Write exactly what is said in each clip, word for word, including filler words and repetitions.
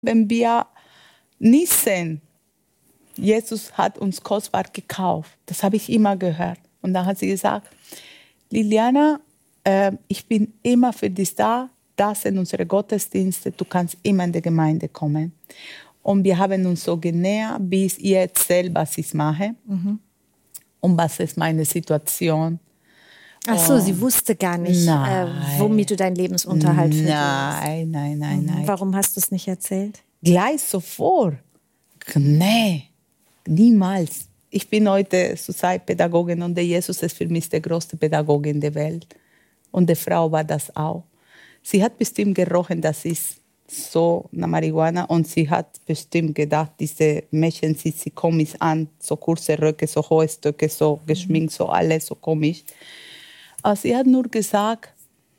Wenn wir nicht sehen, Jesus hat uns kostbar gekauft. Das habe ich immer gehört. Und dann hat sie gesagt, Liliana, äh, ich bin immer für dich da. Das sind unsere Gottesdienste. Du kannst immer in die Gemeinde kommen. Und wir haben uns so genähert, bis ich erzähle, was ich mache. Mhm. Und was ist meine Situation. Ach so, sie wusste gar nicht, äh, womit du deinen Lebensunterhalt verdienst. Nein, nein, nein, Mhm. nein. Warum hast du es nicht erzählt? Gleich sofort. Nee, niemals. Ich bin heute zurzeit Pädagogin und der Jesus ist für mich der größte Pädagoge in der Welt. Und die Frau war das auch. Sie hat bestimmt gerochen, das ist so nach Marihuana, und sie hat bestimmt gedacht, diese Mädchen, sie, sie komisch an, so kurze Röcke, so hohe Stöcke, so geschminkt, so alles so komisch. Aber sie hat nur gesagt,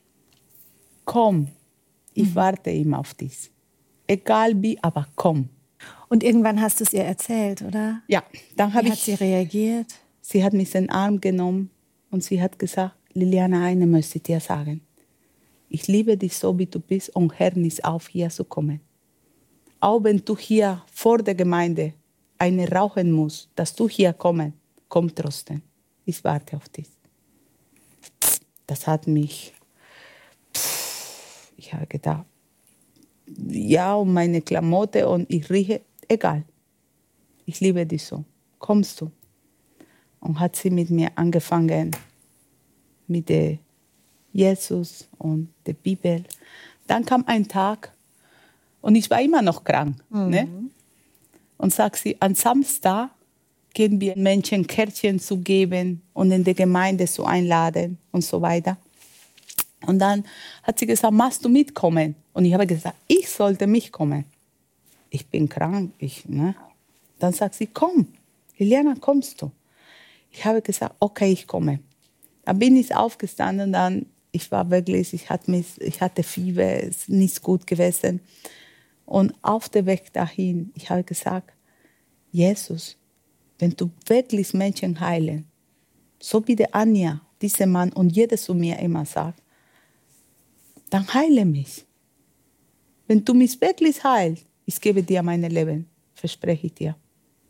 komm, ich mhm. warte immer auf dich. Egal wie, aber komm. Und irgendwann hast du es ihr erzählt, oder? Ja. Dann habe Wie ich, hat sie reagiert? Sie hat mich in den Arm genommen und sie hat gesagt, Liliana, eine möchte ich dir sagen. Ich liebe dich so, wie du bist, und hör nicht auf, hier zu kommen. Auch wenn du hier vor der Gemeinde eine rauchen musst, dass du hier kommst, komm trotzdem. Ich warte auf dich. Das hat mich, pff, ich habe gedacht, ja, und meine Klamotte und ich rieche, egal. Ich liebe dich so. Kommst du? Und hat sie mit mir angefangen, mit der Jesus und der Bibel. Dann kam ein Tag und ich war immer noch krank. Mhm. Ne? Und sagt sie, am Samstag gehen wir Menschen Kärtchen zu geben und in die Gemeinde zu einladen und so weiter. Und dann hat sie gesagt, magst du mitkommen? Und ich habe gesagt, ich sollte mitkommen. Ich bin krank. Ich, ne? Dann sagt sie, komm, Liliana, kommst du? Ich habe gesagt, okay, ich komme. Dann bin ich aufgestanden, dann, ich war wirklich, ich hatte, mich, ich hatte Fieber, es ist nicht gut gewesen. Und auf dem Weg dahin, ich habe gesagt, Jesus, wenn du wirklich Menschen heilen, so wie der Anja, dieser Mann und jeder zu mir immer sagt, dann heile mich. Wenn du mich wirklich heilst, ich gebe dir mein Leben, verspreche ich dir.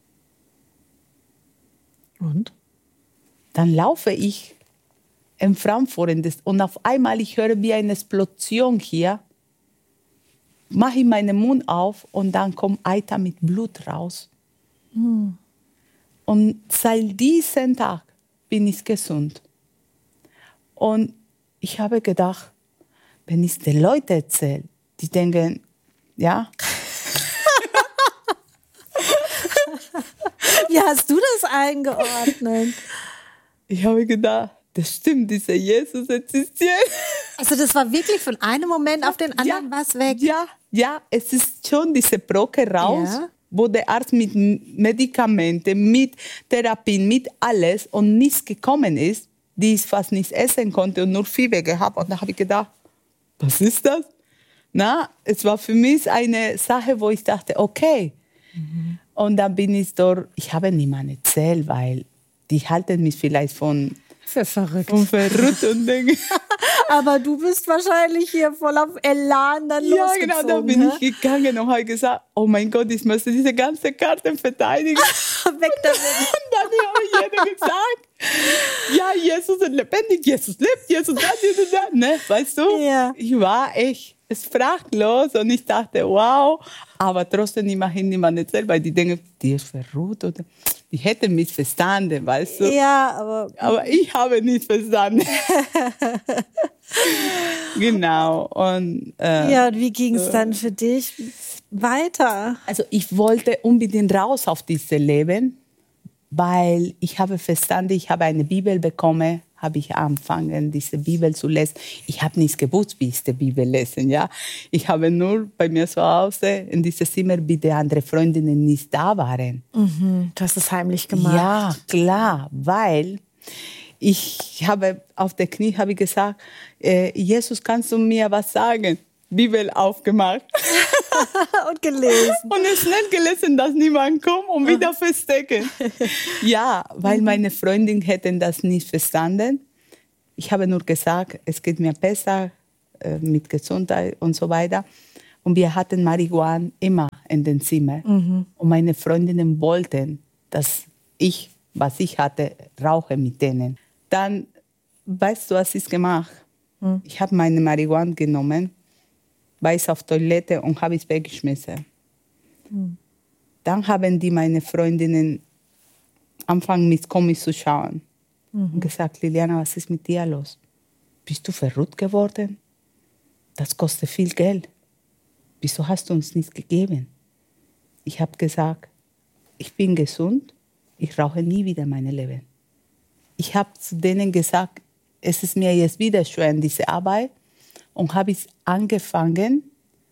Und? Dann laufe ich in Frankfurt und auf einmal ich höre wie eine Explosion hier, mache ich meinen Mund auf und dann kommt Eiter mit Blut raus. Hm. Und seit diesem Tag bin ich gesund. Und ich habe gedacht, wenn ich den Leuten erzähle, die denken, ja. Wie hast du das eingeordnet? Ich habe gedacht, das stimmt, dieser Jesus existiert. Also das war wirklich von einem Moment auf den anderen ja, was weg? Ja, ja, es ist schon diese Brocke raus, ja. Wo der Arzt mit Medikamenten, mit Therapien, mit alles und nichts gekommen ist, die ich fast nicht essen konnte und nur Fieber gehabt. Und dann habe ich gedacht, was ist das? Na, es war für mich eine Sache, wo ich dachte, okay. Mhm. Und dann bin ich dort, ich habe niemandem erzählt, weil die halten mich vielleicht von, für verrückt. von verrückt und denken. Aber du bist wahrscheinlich hier voll auf Elan dann ja, losgezogen. Ja, genau, da bin ne? ich gegangen und habe gesagt, oh mein Gott, ich möchte diese ganze Karte verteidigen. Weg damit. Und dann habe jeder gesagt, ja, Jesus ist lebendig, Jesus lebt, Jesus das, Jesus das. Ne, weißt du, ja. Ich war echt sprachlos und ich dachte, wow, aber trotzdem immerhin niemand erzählt, weil die denken, die ist verrückt oder die hätten mich verstanden, weißt du. Ja, aber... Aber ich habe nicht verstanden. Genau. Und, äh, ja, und wie ging es dann für dich weiter? Also ich wollte unbedingt raus auf dieses Leben, weil ich habe verstanden, ich habe eine Bibel bekommen, habe ich angefangen, diese Bibel zu lesen. Ich habe nicht gewusst, wie ich die Bibel lesen, ja. Ich habe nur bei mir zu Hause in diesem Zimmer, wie die anderen Freundinnen nicht da waren. Mhm, du hast es heimlich gemacht. Ja, klar, weil ich habe auf der Knie habe ich gesagt, äh, Jesus, kannst du mir was sagen? Bibel aufgemacht. Und gelesen. Und schnell gelesen, dass niemand kommt und wieder verstecken. Ja, weil meine Freundin hätten das nicht verstanden. Ich habe nur gesagt, es geht mir besser äh, mit Gesundheit und so weiter. Und wir hatten Marihuana immer in den Zimmer. Mhm. Und meine Freundinnen wollten, dass ich, was ich hatte, rauche mit denen. Dann, weißt du, was ich gemacht habe? Mhm. Ich habe meine Marihuana genommen, war ich auf Toilette und habe es weggeschmissen. Mhm. Dann haben die meine Freundinnen angefangen, mit komisch zu schauen. Mhm. Und gesagt, Liliana, was ist mit dir los? Bist du verrückt geworden? Das kostet viel Geld. Wieso hast du uns nichts gegeben? Ich habe gesagt, ich bin gesund, ich rauche nie wieder mein Leben. Ich habe zu denen gesagt, es ist mir jetzt wieder schwer, diese Arbeit. Und habe ich angefangen,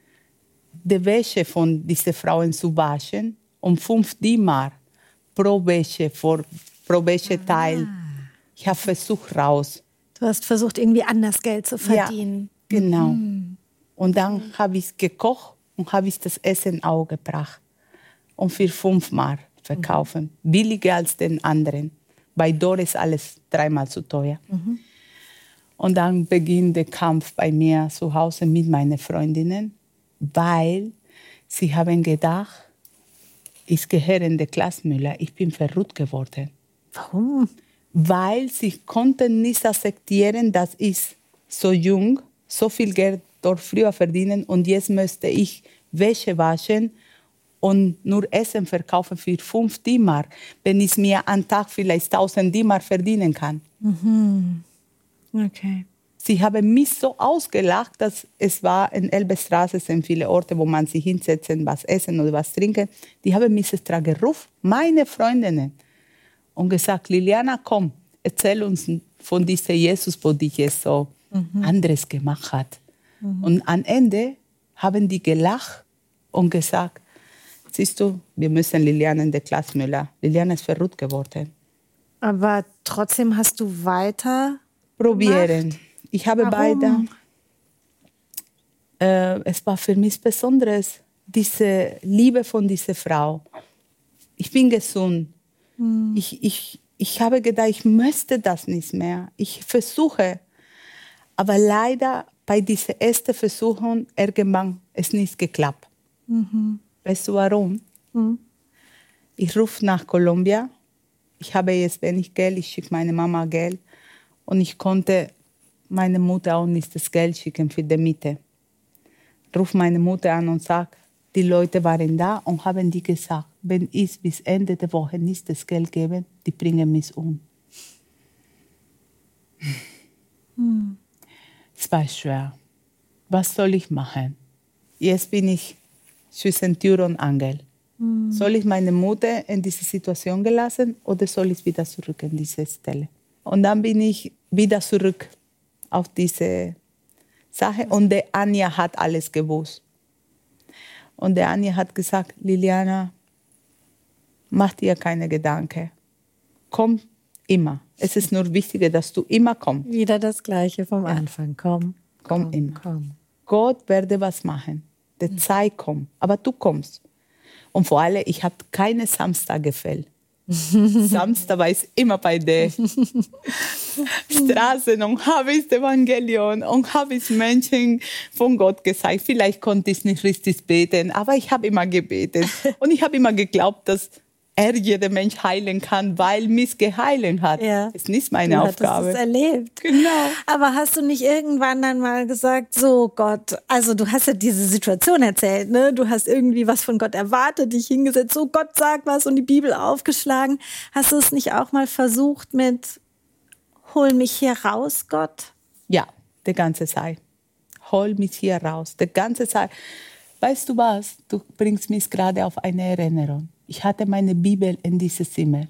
die Wäsche von diesen Frauen zu waschen. Und fünf D-Mark pro Wäsche, pro, pro Wäscheteil. Ah. Ich habe versucht raus. Du hast versucht, irgendwie anders Geld zu verdienen. Ja, genau. Mhm. Und dann habe ich gekocht und habe ich das Essen auch gebracht. Und für fünf Mark verkaufen. Mhm. Billiger als den anderen. Bei dort ist alles dreimal zu teuer. Mhm. Und dann beginnt der Kampf bei mir zu Hause mit meinen Freundinnen, weil sie haben gedacht, ich gehöre in die Klassmüller, ich bin verrückt geworden. Warum? Weil sie konnten nicht akzeptieren, dass ich so jung, so viel Geld dort früher verdienen und jetzt müsste ich Wäsche waschen und nur Essen verkaufen für fünf D-Mark, wenn ich mir am Tag vielleicht tausend D-Mark verdienen kann. Mhm. Okay. Sie haben mich so ausgelacht, dass es war in Elbestraße sind viele Orte, wo man sich hinsetzen, was essen oder was trinken. Die haben mich extra gerufen, meine Freundinnen, und gesagt, Liliana, komm, erzähl uns von diesem Jesus, wo dich jetzt so mhm. anderes gemacht hat. Mhm. Und am Ende haben die gelacht und gesagt, siehst du, wir müssen Liliana in der Klasse Müller. Liliana ist verrückt geworden. Aber trotzdem hast du weiter probieren. gemacht? Ich habe Warum? beide. Äh, es war für mich Besonderes, diese Liebe von dieser Frau. Ich bin gesund. Hm. Ich, ich, ich habe gedacht, ich möchte das nicht mehr. Ich versuche. Aber leider bei dieser ersten Versuchung irgendwann ist nicht geklappt. Mhm. Weißt du warum? Mhm. Ich rufe nach Kolumbien. Ich habe jetzt wenig Geld. Ich schicke meine Mama Geld. Und ich konnte meine Mutter auch nicht das Geld schicken für die Miete. Ich rufe meine Mutter an und sage, die Leute waren da und haben die gesagt, wenn ich bis Ende der Woche nicht das Geld gebe, die bringen mich um. Hm. Es war schwer. Was soll ich machen? Jetzt bin ich zwischen Tür und Angel. Hm. Soll ich meine Mutter in diese Situation gelassen oder soll ich wieder zurück in diese Stelle? Und dann bin ich wieder zurück auf diese Sache. Und der Anja hat alles gewusst. Und der Anja hat gesagt, Liliana, mach dir keine Gedanken. Komm immer. Es ist nur wichtig, dass du immer kommst. Wieder das Gleiche vom ja. Anfang. Komm, komm, komm immer. Komm. Gott werde was machen. Die Zeit kommt. Aber du kommst. Und vor allem, ich habe keine Samstag gefällt. Samstag war ich immer bei der Straße und habe ich das Evangelium und habe ich Menschen von Gott gesagt. Vielleicht konnte ich nicht richtig beten, aber ich habe immer gebetet. Und ich habe immer geglaubt, dass er jeden Mensch heilen kann, weil mich geheilt hat. Ja. Das ist nicht meine du Aufgabe. Du hast es erlebt. Genau. Aber hast du nicht irgendwann dann mal gesagt, so Gott, also du hast ja diese Situation erzählt, ne? Du hast irgendwie was von Gott erwartet, dich hingesetzt, so Gott sagt was und die Bibel aufgeschlagen. Hast du es nicht auch mal versucht mit, hol mich hier raus, Gott? Ja, die ganze Zeit. Hol mich hier raus, die ganze Zeit. Weißt du was? Du bringst mich gerade auf eine Erinnerung. Ich hatte meine Bibel in dieses Zimmer.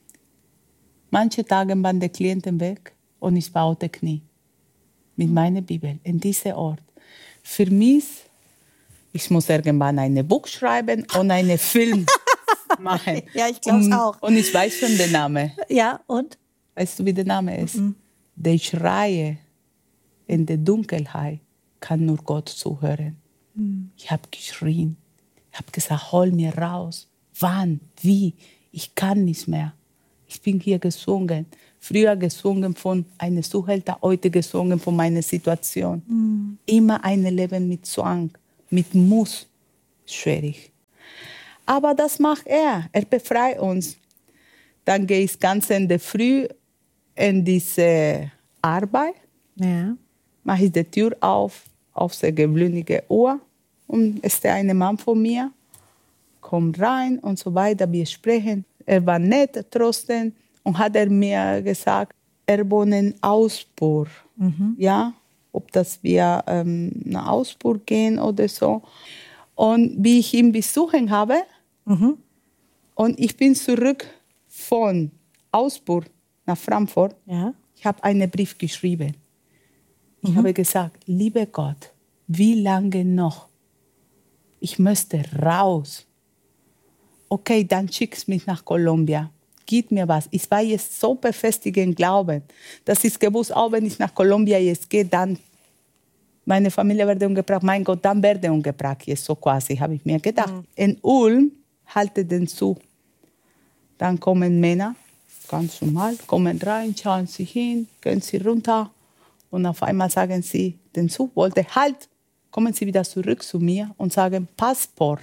Manche Tage waren die Klienten weg und ich war auf den Knie mit meiner Bibel in diesem Ort. Für mich, ich muss irgendwann ein Buch schreiben und einen Film machen. Ja, ich glaube es auch. Und ich weiß schon den Namen. Ja, und? Weißt du, wie der Name ist? Mhm. Der Schreie in der Dunkelheit kann nur Gott zuhören. Mhm. Ich habe geschrien. Ich habe gesagt, hol mir raus. Wann? Wie? Ich kann nicht mehr. Ich bin hier gesungen. Früher gesungen von einem Zuhälter, heute gesungen von meiner Situation. Mhm. Immer ein Leben mit Zwang. Mit Muss. Schwierig. Aber das macht er. Er befreit uns. Dann gehe ich ganz in der Früh in diese Arbeit. Ja. Mache ich die Tür auf, auf die gewöhnliche Uhr. Und ist der eine Mann von mir. Kommt rein und so weiter. Wir sprechen. Er war nett, trotzdem. Und hat er mir gesagt, er wohnt in Augsburg. Mhm. Ja, ob das wir ähm, nach Augsburg gehen oder so. Und wie ich ihn besuchen habe, mhm. und ich bin zurück von Augsburg nach Frankfurt, ja. Ich habe einen Brief geschrieben. Ich mhm. habe gesagt, lieber Gott, wie lange noch? Ich möchte raus. Okay, dann schickst mich nach Kolumbien. Gib mir was. Ich war jetzt so befestigt im Glauben, dass ich gewusst, auch wenn ich nach Kolumbien jetzt gehe, dann meine Familie werde umgebracht. Mein Gott, dann werde umgebracht. Jetzt so quasi, habe ich mir gedacht. Mhm. In Ulm halte den zu. Dann kommen Männer, ganz normal, kommen rein, schauen sie hin, gehen sie runter. Und auf einmal sagen sie, den Zug wollte halt. Kommen sie wieder zurück zu mir und sagen, Passport.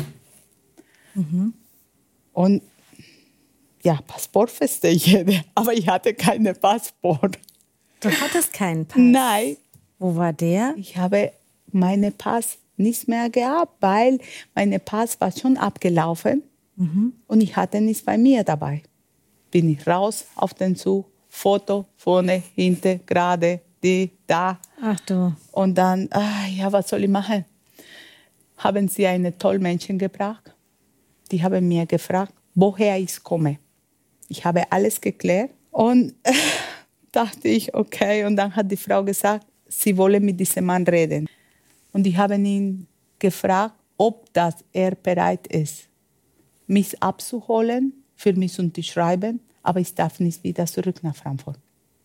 Mhm. Und ja, Passport verstehe jeder, aber ich hatte keinen Passport. Du hattest keinen Pass? Nein. Wo war der? Ich habe meinen Pass nicht mehr gehabt, weil mein Pass war schon abgelaufen mhm. und ich hatte nichts bei mir dabei. Bin ich raus auf den Zug, Foto, vorne, hinten, gerade, die, da. Ach du. Und dann, ah, ja, was soll ich machen? Haben sie einen tollen Menschen gebracht. Die haben mir gefragt, woher ich komme. Ich habe alles geklärt und äh, dachte ich, okay. Und dann hat die Frau gesagt, sie wollen mit diesem Mann reden. Und ich habe ihn gefragt, ob das er bereit ist, mich abzuholen, für mich zu unterschreiben, aber ich darf nicht wieder zurück nach Frankfurt.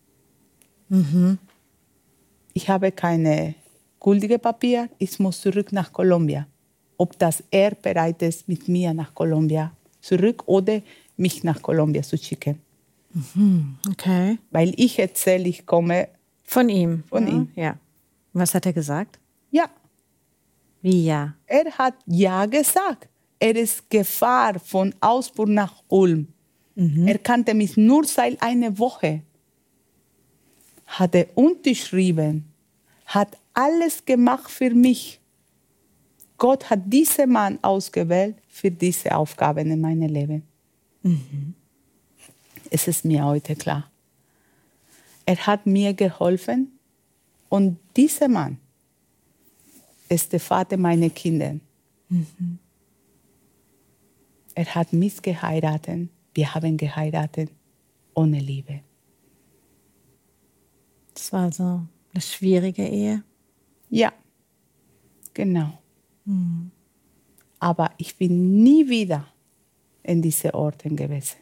Mhm. Ich habe keine gültige Papier, ich muss zurück nach Kolumbien. Ob das er bereit ist, mit mir nach Kolumbien zurück oder mich nach Kolumbien zu schicken. Mhm. Okay. Weil ich erzähle, ich komme von ihm. Von ja. ihm. Ja. Was hat er gesagt? Ja. Wie ja? Er hat ja gesagt. Er ist Gefahr von Augsburg nach Ulm. Mhm. Er kannte mich nur seit einer Woche. Hat er unterschrieben. Hat alles gemacht für mich. Gott hat diesen Mann ausgewählt für diese Aufgaben in meinem Leben. Mhm. Es ist mir heute klar. Er hat mir geholfen und dieser Mann ist der Vater meiner Kinder. Mhm. Er hat mich geheiratet. Wir haben geheiratet ohne Liebe. Das war so eine schwierige Ehe? Ja, genau. Mhm. Aber ich bin nie wieder in diese Orten gewesen.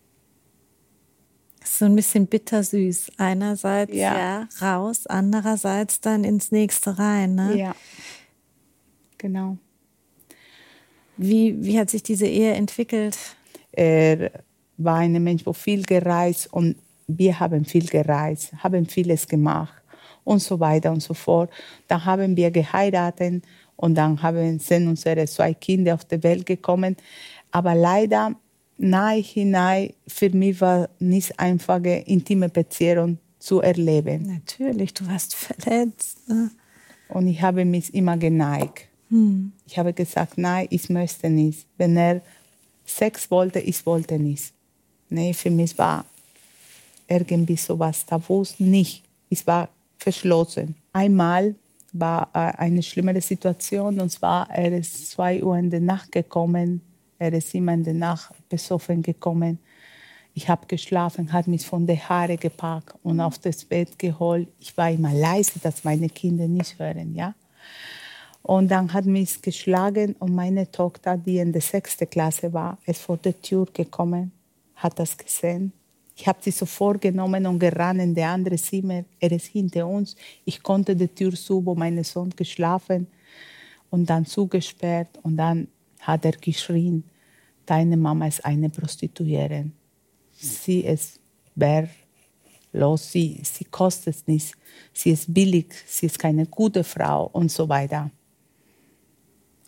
So ein bisschen bittersüß. Einerseits ja. ja raus, andererseits dann ins nächste rein. Ne? Ja, genau. Wie, wie hat sich diese Ehe entwickelt? Er war ein Mensch, der viel gereist und wir haben viel gereist, haben vieles gemacht und so weiter und so fort. Dann haben wir geheiratet und dann haben, sind unsere zwei Kinder auf die Welt gekommen. Aber leider nachhinein für mich war nicht einfache intime Beziehung zu erleben. Natürlich, du warst verletzt. Ne? Und ich habe mich immer geneigt. Hm. Ich habe gesagt, nein, ich möchte nicht. Wenn er Sex wollte, ich wollte nicht. Nee, für mich war irgendwie sowas Tabus nicht. Ich war verschlossen. Einmal war äh, eine schlimmere Situation, und zwar, er ist zwei Uhr in der Nacht gekommen. Er ist immer in der Nacht besoffen gekommen. Ich habe geschlafen, hat mich von den Haaren gepackt und auf das Bett geholt. Ich war immer leise, dass meine Kinder nicht hören, ja. Und dann hat mich geschlagen und meine Tochter, die in der sechsten Klasse war, ist vor der Tür gekommen, hat das gesehen. Ich habe sie sofort genommen und gerannt in das andere Zimmer. Er ist hinter uns. Ich konnte die Tür zu, wo mein Sohn geschlafen und dann zugesperrt. Und dann hat er geschrien, deine Mama ist eine Prostituierte. Sie ist wehrlos, sie, sie kostet nichts. Sie ist billig, sie ist keine gute Frau und so weiter.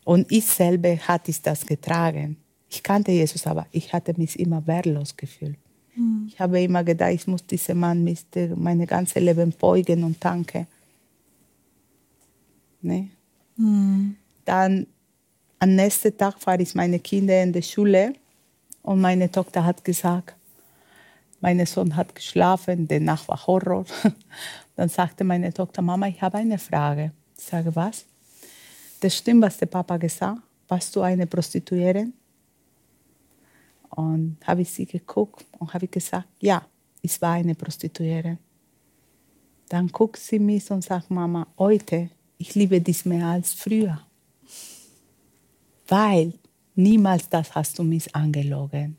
Und ich selber hatte ich das getragen. Ich kannte Jesus, aber ich hatte mich immer wehrlos gefühlt. Mhm. Ich habe immer gedacht, ich muss diesem Mann mein ganzes Leben beugen und danken. Ne? Mhm. Dann am nächsten Tag war ich meine Kinder in der Schule und meine Tochter hat gesagt, mein Sohn hat geschlafen, danach war Horror. Dann sagte meine Tochter, Mama, ich habe eine Frage. Ich sage, was? Das stimmt, was der Papa gesagt hat. Warst du eine Prostituierte? Und habe ich sie geguckt und habe gesagt, ja, ich war eine Prostituierte. Dann guckt sie mich und sagt, Mama, heute, ich liebe dich mehr als früher. Weil niemals das hast du mich angelogen.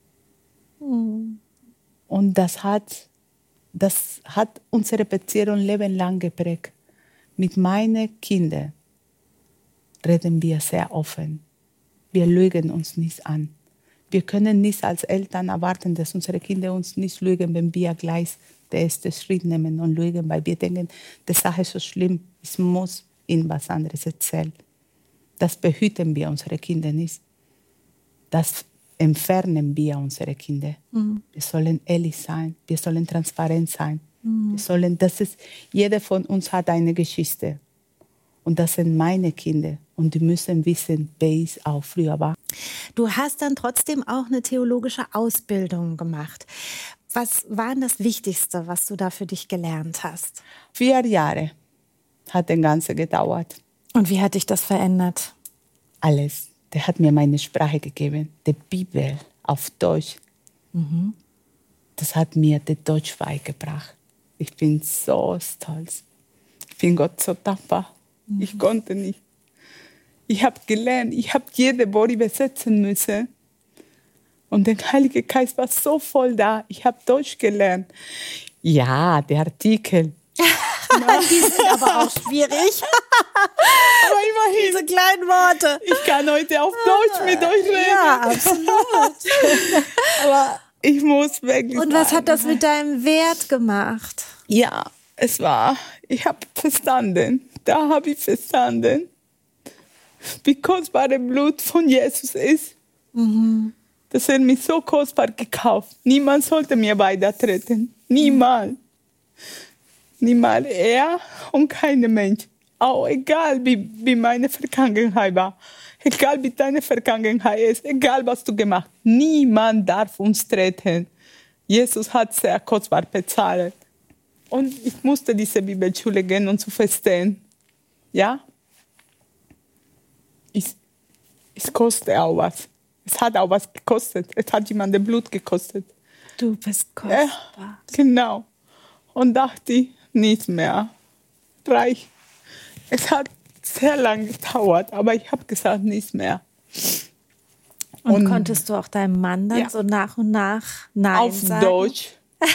Mhm. Und das hat, das hat unsere Beziehung ein Leben lang geprägt. Mit meinen Kindern reden wir sehr offen. Wir lügen uns nicht an. Wir können nicht als Eltern erwarten, dass unsere Kinder uns nicht lügen, wenn wir gleich den ersten Schritt nehmen und lügen, weil wir denken, die Sache ist so schlimm, ich muss ihnen was anderes erzählen. Das behüten wir unsere Kinder nicht. Das entfernen wir unsere Kinder. Mhm. Wir sollen ehrlich sein, wir sollen transparent sein. Mhm. Wir sollen, das ist, jeder von uns hat eine Geschichte. Und das sind meine Kinder. Und die müssen wissen, wer ich auch früher war. Du hast dann trotzdem auch eine theologische Ausbildung gemacht. Was war denn das Wichtigste, was du da für dich gelernt hast? Vier Jahre hat das Ganze gedauert. Und wie hat dich das verändert? Alles. Der hat mir meine Sprache gegeben, die Bibel auf Deutsch. Mhm. Das hat mir der Deutsch beigebracht. Ich bin so stolz. Ich bin Gott so dankbar. Mhm. Ich konnte nicht. Ich habe gelernt, ich habe jede Wort übersetzen müssen. Und der Heilige Geist war so voll da. Ich habe Deutsch gelernt. Ja, der Artikel. Die sind aber auch schwierig. Aber immerhin. Diese kleinen Worte. Ich kann heute auf Deutsch mit euch reden. Ja, absolut. Aber ich muss wirklich Und was hat das mit deinem Wert gemacht? Ja, es war, ich habe verstanden, da habe ich verstanden, wie kostbar das Blut von Jesus ist. Mhm. Das hat mich so kostbar gekauft. Niemand sollte mir beitreten. Niemand. Mhm. Niemals er und kein Mensch. Auch egal, wie, wie meine Vergangenheit war. Egal, wie deine Vergangenheit ist. Egal, was du gemacht hast. Niemand darf uns treten. Jesus hat sehr kostbar bezahlt. Und ich musste diese Bibelschule gehen, um zu verstehen. Ja? Es, es kostet auch was. Es hat auch was gekostet. Es hat jemandem Blut gekostet. Du bist kostbar. Ja, genau. Und dachte ich, nicht mehr. Reich. Es hat sehr lange gedauert, aber ich habe gesagt, nicht mehr. Und, und konntest du auch deinem Mann dann ja. so nach und nach Nein auf sagen? Auf Deutsch.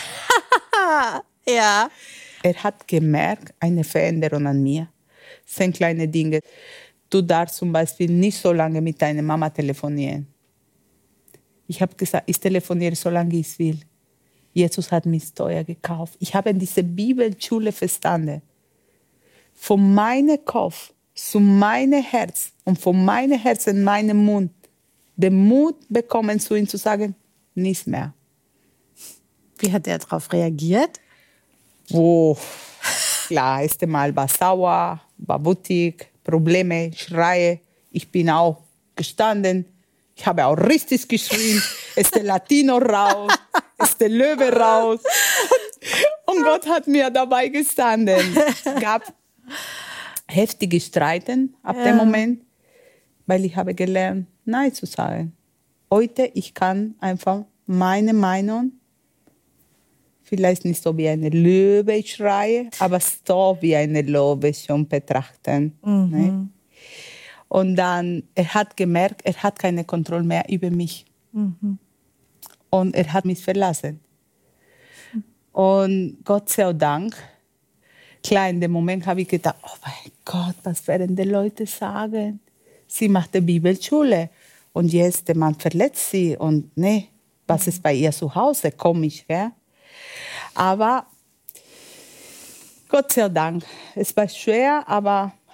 Ja. Er hat gemerkt, eine Veränderung an mir. Das sind kleine Dinge. Du darfst zum Beispiel nicht so lange mit deiner Mama telefonieren. Ich habe gesagt, ich telefoniere so lange ich will. Jesus hat mich teuer gekauft. Ich habe diese Bibelschule verstanden. Von meinem Kopf zu meinem Herz und von meinem Herz in meinem Mund den Mut bekommen, zu ihm zu sagen, nichts mehr. Wie hat er darauf reagiert? Oh, klar, erst einmal war sauer, war wütig, Probleme, Schreie. Ich bin auch gestanden. Ich habe auch richtig geschrien. Ist der Latino raus, ist der Löwe raus. Und, und Gott hat mir dabei gestanden. Es gab heftige Streiten ab ja. dem Moment, weil ich habe gelernt, Nein zu sagen. Heute, ich kann einfach meine Meinung, vielleicht nicht so wie eine Löwe schreie, aber so wie eine Löwe schon betrachten. Mhm. Ne? Und dann, er hat gemerkt, er hat keine Kontrolle mehr über mich. Mhm. Und er hat mich verlassen. Mhm. Und Gott sei Dank, klar, in dem Moment habe ich gedacht, oh mein Gott, was werden die Leute sagen? Sie macht die Bibelschule und jetzt der Mann verletzt sie. Und ne, was ist bei ihr zu Hause? Komisch, gell? Aber Gott sei Dank, es war schwer, aber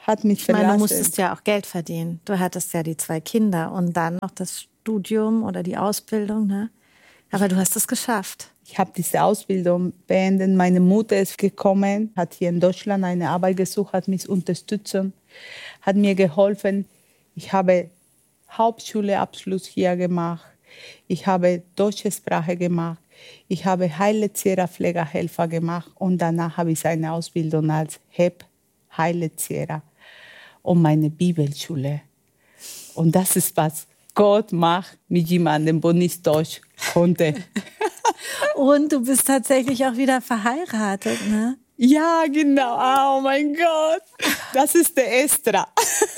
hat mich Ich meine, verlassen. du musstest ja auch Geld verdienen. Du hattest ja die zwei Kinder und dann noch das Studium oder die Ausbildung, ne? Aber du hast es geschafft. Ich habe diese Ausbildung beendet. Meine Mutter ist gekommen, hat hier in Deutschland eine Arbeit gesucht, hat mich unterstützt, hat mir geholfen. Ich habe Hauptschulabschluss hier gemacht. Ich habe deutsche Sprache gemacht. Ich habe Heilerzieher, Pflegehelfer gemacht und danach habe ich eine Ausbildung als H E P, Heilerzieher und meine Bibelschule. Und das ist, was Gott macht mit jemandem, der nicht Deutsch konnte. Und du bist tatsächlich auch wieder verheiratet, ne? Ja, genau. Oh mein Gott. Das ist der Estra.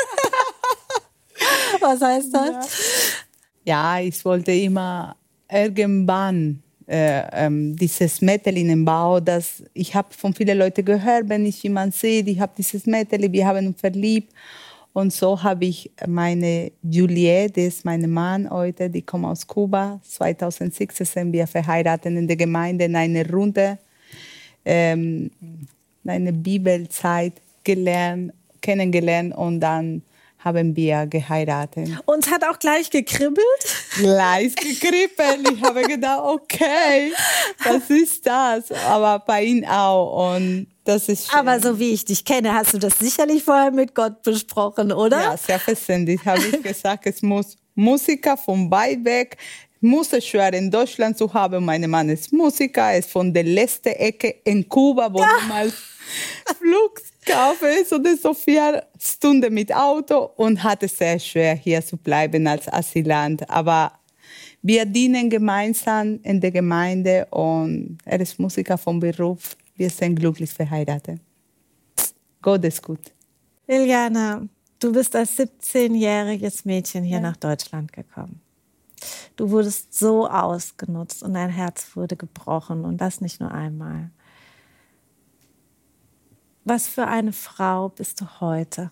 Was heißt das? Ja, ich wollte immer irgendwann äh, ähm, dieses Mädchen im Bau, das ich habe von vielen Leuten gehört, wenn ich jemanden sehe, ich habe dieses Mädchen, wir haben uns verliebt. Und so habe ich meine Juliette, die ist mein Mann heute, die kommt aus Kuba. zweitausendsechs sind wir verheiratet in der Gemeinde in einer Runde, ähm, eine Bibelzeit gelernt, kennengelernt und dann haben wir geheiratet. Und hat auch gleich gekribbelt? Gleich gekribbelt. Ich habe gedacht, okay, was ist das? Aber bei ihm auch. Und das ist schön. Aber so wie ich dich kenne, hast du das sicherlich vorher mit Gott besprochen, oder? Ja, selbstverständlich habe ich gesagt, es muss Musiker von weit weg, muss es schwer in Deutschland zu haben. Mein Mann ist Musiker, ist von der letzten Ecke in Kuba, wo ja. mal Flughafen ist oder so vier Stunden mit Auto und hat es sehr schwer, hier zu bleiben als Asylant. Aber wir dienen gemeinsam in der Gemeinde und er ist Musiker vom Beruf. Wir sind glücklich verheiratet. Gott ist gut. Liliana, du bist als siebzehnjähriges Mädchen hier ja. nach Deutschland gekommen. Du wurdest so ausgenutzt und dein Herz wurde gebrochen und das nicht nur einmal. Was für eine Frau bist du heute?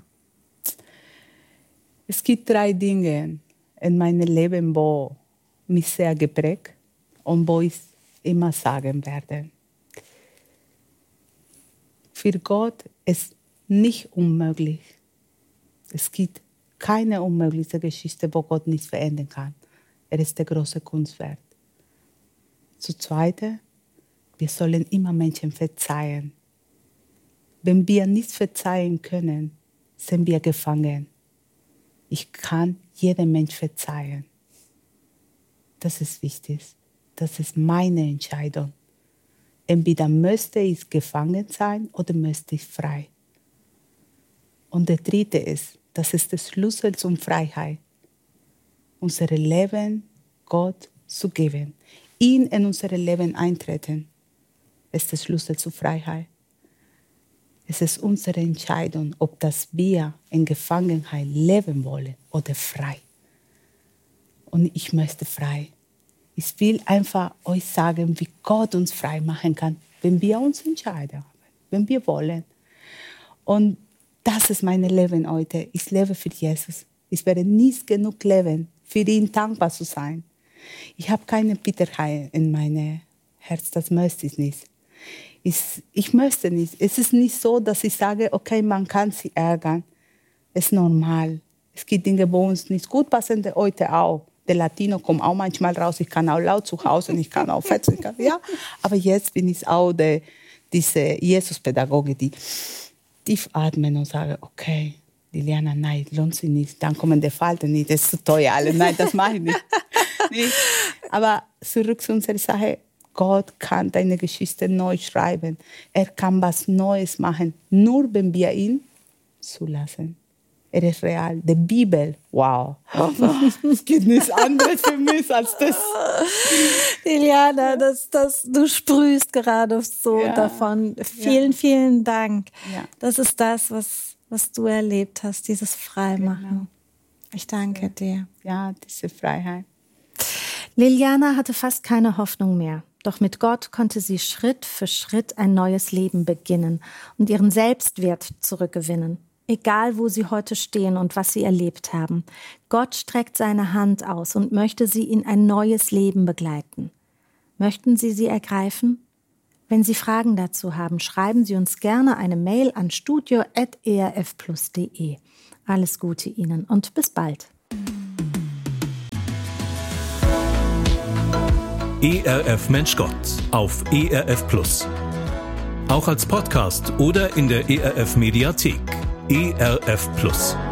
Es gibt drei Dinge in meinem Leben, wo mich sehr geprägt und wo ich immer sagen werde. Für Gott ist nicht unmöglich. Es gibt keine unmögliche Geschichte, wo Gott nicht verändern kann. Er ist der große Kunstwerk. Zu Zweite, wir sollen immer Menschen verzeihen. Wenn wir nicht verzeihen können, sind wir gefangen. Ich kann jedem Mensch verzeihen. Das ist wichtig. Das ist meine Entscheidung. Entweder möchte ich gefangen sein oder möchte ich frei. Und der dritte ist, das ist der Schlüssel zur Freiheit. Unser Leben Gott zu geben. Ihn in unser Leben eintreten, ist der Schlüssel zur Freiheit. Es ist unsere Entscheidung, ob das wir in Gefangenheit leben wollen oder frei. Und ich möchte frei. Ich will einfach euch sagen, wie Gott uns frei machen kann, wenn wir uns entscheiden, wenn wir wollen. Und das ist mein Leben heute. Ich lebe für Jesus. Ich werde nicht genug leben, für ihn dankbar zu sein. Ich habe keine Bitterheit in meinem Herz, das möchte ich nicht. Ich, ich möchte nicht. Es ist nicht so, dass ich sage, okay, man kann sie ärgern. Es ist normal. Es gibt Dinge, wo uns nicht gut passen, heute auch. Der Latino kommt auch manchmal raus, ich kann auch laut zu Hause und ich kann auch fetzen. Ja. Aber jetzt bin ich auch der, diese Jesus-Pädagoge, die tief atmen und sagen, okay, Liliana, nein, lohnt sich nicht. Dann kommen die Falten nicht, das ist zu teuer alles. Nein, das mache ich nicht. nicht. Aber zurück zu unserer Sache. Gott kann deine Geschichte neu schreiben. Er kann was Neues machen, nur wenn wir ihn zulassen. Er ist real. Die Bibel, wow. Es gibt nichts anderes für mich als das. Liliana, das, das, du sprühst gerade so ja. davon. Vielen, ja. vielen Dank. Ja. Das ist das, was, was du erlebt hast, dieses Freimachen. Genau. Ich danke ja. dir. Ja, diese Freiheit. Liliana hatte fast keine Hoffnung mehr. Doch mit Gott konnte sie Schritt für Schritt ein neues Leben beginnen und ihren Selbstwert zurückgewinnen. Egal, wo sie heute stehen und was sie erlebt haben. Gott streckt seine Hand aus und möchte sie in ein neues Leben begleiten. Möchten Sie sie ergreifen? Wenn Sie Fragen dazu haben, schreiben Sie uns gerne eine Mail an studio at e r f plus punkt d e. Alles Gute Ihnen und bis bald. E R F Mensch Gott auf E R F Plus. Auch als Podcast oder in der E R F Mediathek. E R F Plus.